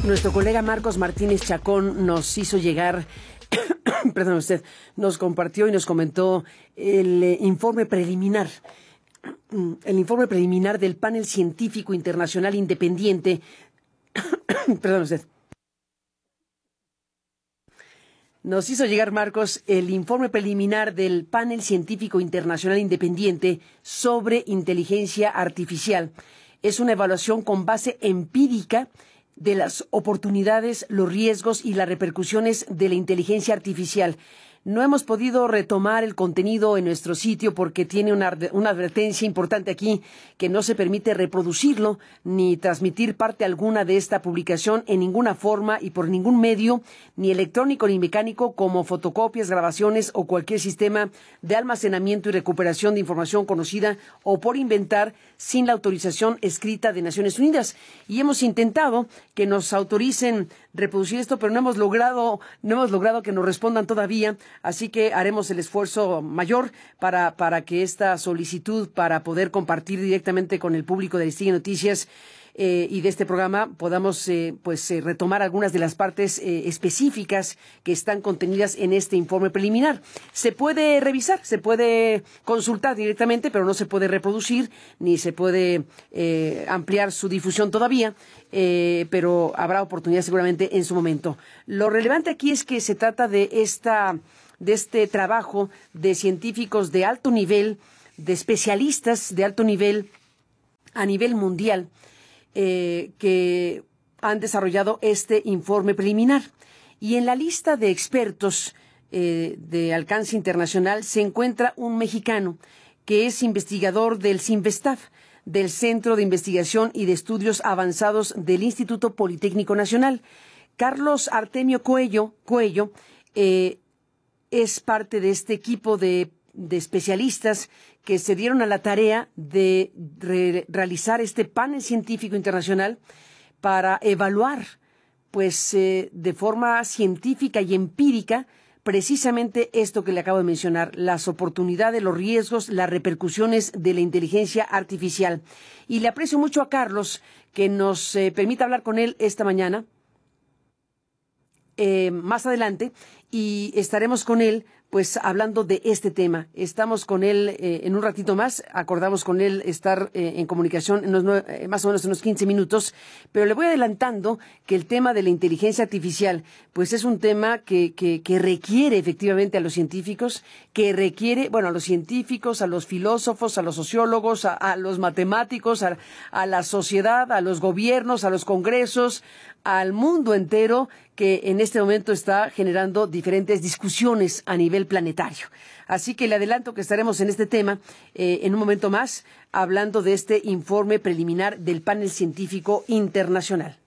Nuestro colega Marcos Martínez Chacón nos hizo llegar, perdón usted, nos compartió y nos comentó el informe preliminar del panel científico internacional independiente, perdón usted. Nos hizo llegar, Marcos, el informe preliminar del panel científico internacional independiente sobre inteligencia artificial. Es una evaluación con base empírica de las oportunidades, los riesgos y las repercusiones de la inteligencia artificial. No hemos podido retomar el contenido en nuestro sitio porque tiene una advertencia importante aquí, que no se permite reproducirlo ni transmitir parte alguna de esta publicación en ninguna forma y por ningún medio, ni electrónico ni mecánico, como fotocopias, grabaciones o cualquier sistema de almacenamiento y recuperación de información conocida o por inventar sin la autorización escrita de Naciones Unidas. Y hemos intentado que nos autoricen reproducir esto, pero no hemos logrado que nos respondan todavía. Así que haremos el esfuerzo mayor para que esta solicitud para poder compartir directamente con el público de Listín Noticias y de este programa podamos retomar algunas de las partes específicas que están contenidas en este informe preliminar. Se puede revisar, se puede consultar directamente, pero no se puede reproducir ni se puede ampliar su difusión todavía, pero habrá oportunidad seguramente en su momento. Lo relevante aquí es que se trata de este trabajo de científicos de alto nivel, de especialistas de alto nivel a nivel mundial, que han desarrollado este informe preliminar. Y en la lista de expertos de alcance internacional se encuentra un mexicano que es investigador del CINVESTAF, del Centro de Investigación y de Estudios Avanzados del Instituto Politécnico Nacional. Carlos Artemio Cuello es parte de este equipo de especialistas que se dieron a la tarea de realizar este panel científico internacional para evaluar, de forma científica y empírica, precisamente esto que le acabo de mencionar, las oportunidades, los riesgos, las repercusiones de la inteligencia artificial. Y le aprecio mucho a Carlos que nos permita hablar con él esta mañana, más adelante, y estaremos con él hablando de este tema. Estamos con él en un ratito más. Acordamos con él estar en comunicación más o menos en unos 15 minutos. Pero le voy adelantando que el tema de la inteligencia artificial, es un tema que requiere efectivamente a los científicos, a los científicos, a los filósofos, a los sociólogos, a los matemáticos, a la sociedad, a los gobiernos, a los congresos, al mundo entero, que en este momento está generando diferentes discusiones a nivel planetario. Así que le adelanto que estaremos en este tema en un momento más, hablando de este informe preliminar del panel científico internacional.